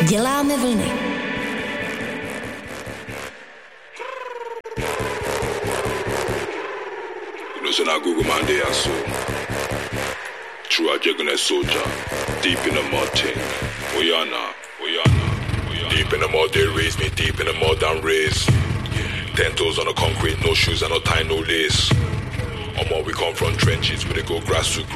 Děláme vlny. Listen, I Google my day, I saw. True, I jagging that soldier. Deep in the mud thing. Oyana. Deep in the mud, they raise me. Deep in the mud, and raise. 10 toes on the concrete, no shoes, and no tie, no lace. We come from trenches where they go grass to